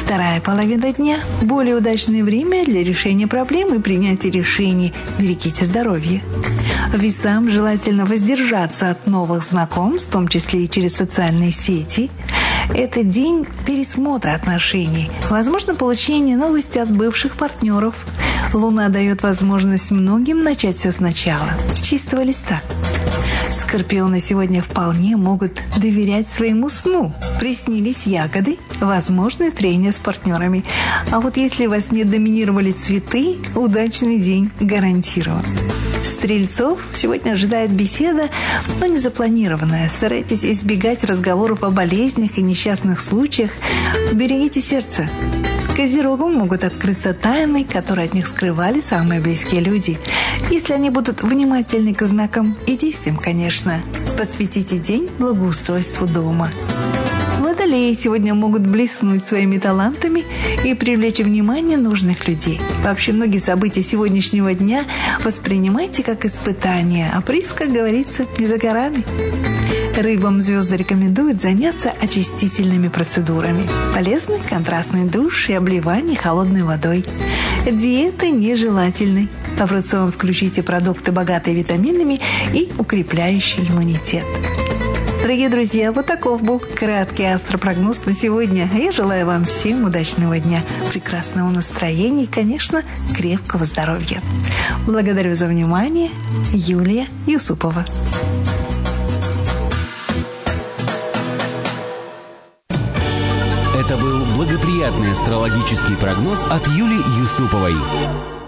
Вторая половина дня – более удачное время для решения проблем и принятия решений. Берегите здоровье. Весам желательно воздержаться от новых знакомств, в том числе и через социальные сети. Это день пересмотра отношений, возможно, получение новости от бывших партнеров. Луна дает возможность многим начать все сначала, с чистого листа. Скорпионы сегодня вполне могут доверять своему сну. Приснились ягоды, возможно, трение с партнерами. А вот если во сне доминировали цветы, удачный день гарантирован. Стрельцов сегодня ожидает беседа, но не запланированная. Старайтесь избегать разговоров о болезнях и несчастных случаях. Берегите сердце. Козерогам могут открыться тайны, которые от них скрывали самые близкие люди. Если они будут внимательны к знакам и действиям, конечно. Посвятите день благоустройству дома. Водолеи сегодня могут блеснуть своими талантами и привлечь внимание нужных людей. Вообще, многие события сегодняшнего дня воспринимайте как испытание, а приз, как говорится, не за горами. Рыбам звезды рекомендуют заняться очистительными процедурами. Полезны контрастный душ и обливание холодной водой. Диеты нежелательны. В рацион включите продукты, богатые витаминами и укрепляющие иммунитет. Дорогие друзья, вот таков был краткий астропрогноз на сегодня. Я желаю вам всем удачного дня, прекрасного настроения и, конечно, крепкого здоровья. Благодарю за внимание. Юлия Юсупова. Это был благоприятный астрологический прогноз от Юлии Юсуповой.